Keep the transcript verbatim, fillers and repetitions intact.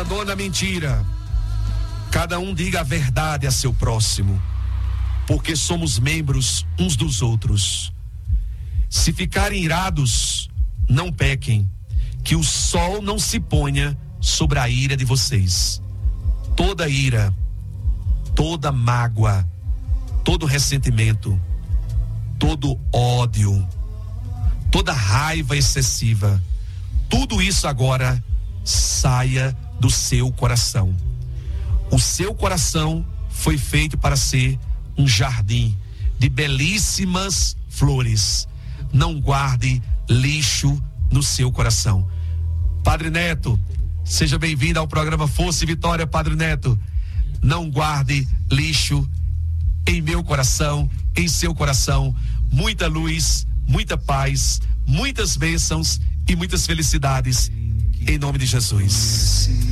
Abandone a mentira. Cada um diga a verdade a seu próximo, porque somos membros uns dos outros. Se ficarem irados, não pequem, que o sol não se ponha sobre a ira de vocês. Toda ira, toda mágoa, todo ressentimento, todo ódio, toda raiva excessiva, tudo isso agora saia do seu coração. O seu coração foi feito para ser um jardim de belíssimas flores. Não guarde lixo no seu coração. Padre Neto, seja bem-vindo ao programa Força e Vitória, Padre Neto. Não guarde lixo em meu coração, em seu coração. Muita luz, muita paz, muitas bênçãos e muitas felicidades, em nome de Jesus.